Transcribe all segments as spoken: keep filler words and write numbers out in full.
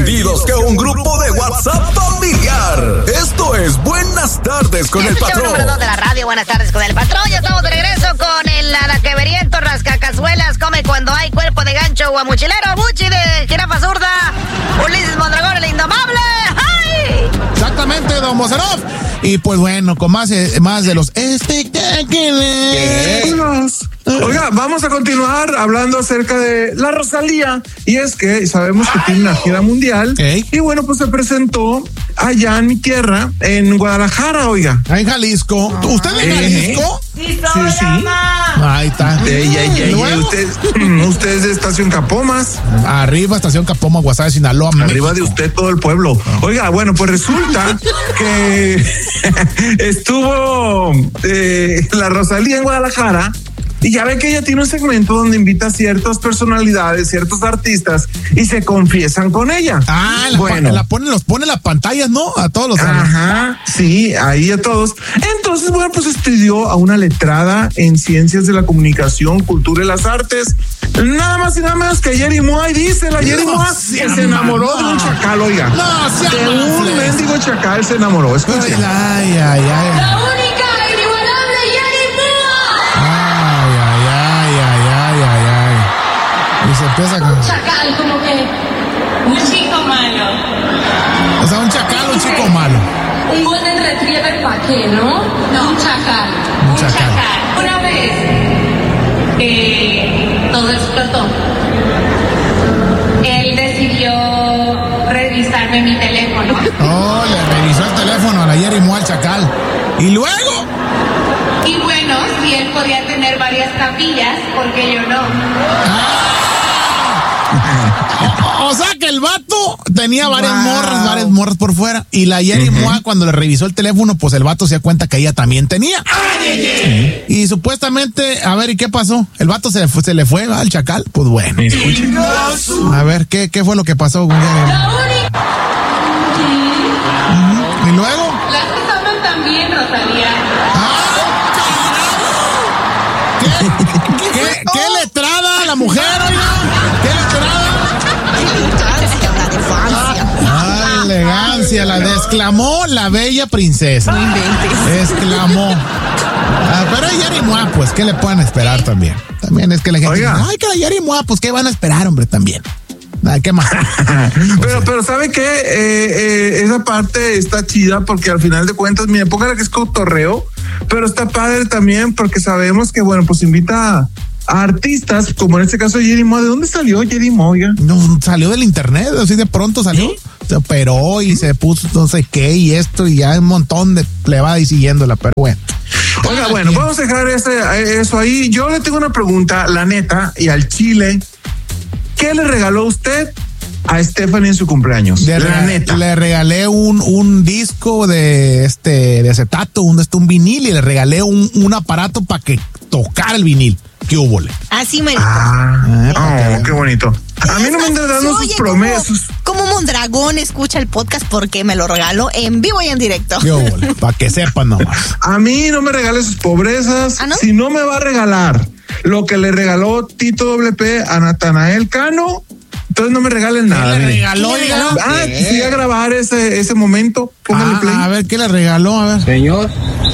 divertidos que un grupo de WhatsApp familiar. Esto es Buenas Tardes con el Patrón. Número dos de la radio, Buenas Tardes con el Patrón. Ya estamos de regreso con el anaqueveriento rascacazuelas. Come cuando hay cuerpo de gancho guamuchilero. Buchi de jirafa zurda. Ulises Mondragón, el indomable. ¡Ay! Exactamente, don Mozarov. Y pues bueno, con más, más de los espectáculos. Oiga, vamos a continuar hablando acerca de la Rosalía. Y es que sabemos que tiene una gira mundial. ¿Eh? Y bueno, pues se presentó allá en mi tierra, en Guadalajara, oiga. Ahí en Jalisco. Ah, ¿Usted de Jalisco? Sí, Sí, sí. Ahí está. Ey, ey, ey, ey, Luego, usted, usted es de Estación Capomas. arriba, estación Capoma, Guasave, Sinaloa. Arriba de México. usted todo el pueblo. Oiga, bueno, pues resulta que estuvo eh, la Rosalía en Guadalajara. Y ya ve que ella tiene un segmento donde invita a ciertas personalidades, ciertos artistas y se confiesan con ella. Ah, la, bueno. la pone, los pone las pantallas, ¿no? A todos los. Ajá, sí, ahí a todos. Entonces, bueno, pues estudió a una letrada en ciencias de la comunicación, cultura y las artes. Nada más y nada menos que Yeri Moa, y dice la Yeri No Moa sea que se enamoró de un mamá. chacal, oiga. No, sea de un mamá. mendigo chacal se enamoró. Escuchen. Ay, ay, ay. La única e inigualable Yeri Moa. Ay, ay, ay, ay, ay, ay, ay. Y se empieza con. Chacal, como que un chico malo. O sea, un chacal, un chico malo. Un golden retriever pa' qué, ¿no? No, un chacal. Un chacal. Una vez eh, todo explotó. Él decidió revisarme mi teléfono. Oh, le revisó el teléfono a la Yeri Moa al chacal. Y luego. Y bueno, si él podía tener varias capillas, porque yo no. O sea que el vato tenía varias Wow. morras, varias morras por fuera. Y la Yeri Moa, cuando le revisó el teléfono, pues el vato se dio cuenta que ella también tenía. Sí. Y supuestamente, a ver, ¿y qué pasó? El vato se, fue- se le fue al chacal. Pues bueno. Escuchen. A ver, ¿qué, qué fue lo que pasó? La única. Y luego. Las que aman también, Rosalía. ¿Qué, qué, qué letrada la mujer, oiga? ¿Qué letrada? Ah, elegancia, la exclamó la bella princesa. No inventes. Exclamó. Ah, pero Yeri Moa, pues, ¿qué le pueden esperar también? También es que la gente Oiga. dice, ay, que la Yeri Moa, pues, ¿qué van a esperar, hombre, también? Ay, ¿qué más? Pero, pero ¿sabe qué? Eh, eh, esa parte está chida porque al final de cuentas, mi época era que es cotorreo, pero está padre también porque sabemos que, bueno, pues invita a, a artistas, como en este caso Yeri Moa. ¿De dónde salió Yeri Moa, oiga? No, salió del internet, así de pronto salió. Se operó y se puso no sé qué y esto y ya un montón de plebada y siguiéndola, pero bueno. Oiga, Ah, bueno, bien. vamos a dejar ese, eso ahí. Yo le tengo una pregunta, la neta, y al chile. ¿Qué le regaló usted a Stephanie en su cumpleaños? Le, la rega- neta. le regalé un, un disco de este de acetato, un, este, un vinil y le regalé un, un aparato para que tocara el vinil. ¿Qué hubo? Así me. Ah, Ah, oh, qué bonito. A mí no me andan dando sus Oye, promesas. Como, como Mondragón escucha el podcast porque me lo regaló en vivo y en directo. ¿Qué hubo? Para que sepan nomás. A mí no me regale sus pobrezas. ¿Ah, no? Si no me va a regalar lo que le regaló Tito doble P a Natanael Cano, entonces no me regalen nada. ¿Qué le mire. regaló? ¿Qué le oiga? regaló? Ah, quisiera grabar ese, ese momento. Póngale Ah, play. a ver, ¿qué le regaló? A ver. Señor,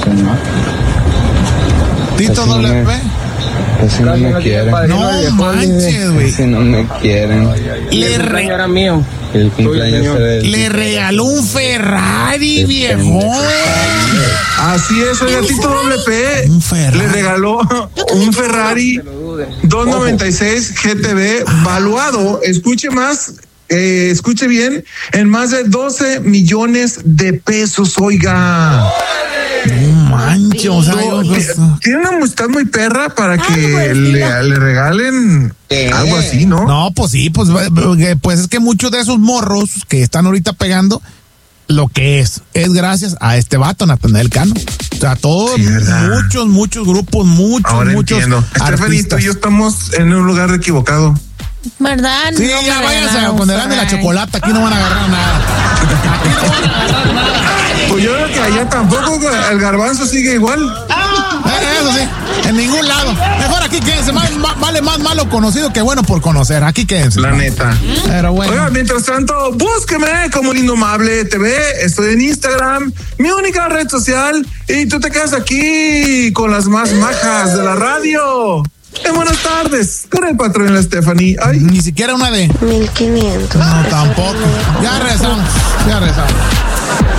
Tito Así no doble me- P. casi no me quieren. No manches, güey. Casi no me quieren. Le, re- era mío. El cumpleaños era del- le regaló un Ferrari, viejo. Así es, oiga, Tito doble P Un Ferrari. le regaló un Ferrari doscientos noventa y seis G T B valuado, escuche más, eh, escuche bien, en más de doce millones de pesos, oiga. No manches, o sea, yo, No, pues, tiene una amistad muy perra para Ah, que no, pues, le, mira. le regalen algo así, ¿no? no, pues sí, pues, eh, pues es que muchos de esos morros que están ahorita pegando, lo que es, es gracias a este vato, Natanael Cano. O sea, todos, Sí, ¿verdad? muchos, muchos grupos, muchos, Ahora muchos entiendo. Stephanie, tú artistas. y yo estamos en un lugar equivocado. ¿Verdad? Sí, No me ya váyanse a regalaron cuando eran de la Ferrari. chocolate, aquí no van a agarrar nada. Aquí no van a agarrar nada. Pues yo creo que allá tampoco el garbanzo sigue igual. Eh, Eso sí. En ningún lado. Mejor aquí quédense. Más, más, vale más malo conocido que bueno por conocer. Aquí quédense. La neta. Pero bueno. Oiga, mientras tanto, búsqueme como el Indomable T V. Estoy en Instagram, mi única red social. Y tú te quedas aquí con las más majas de la radio. Eh, buenas tardes, con el patrón la Stephanie. Ay. Ni siquiera una de mil quinientos. No, tampoco. Ya rezamos, ya rezamos.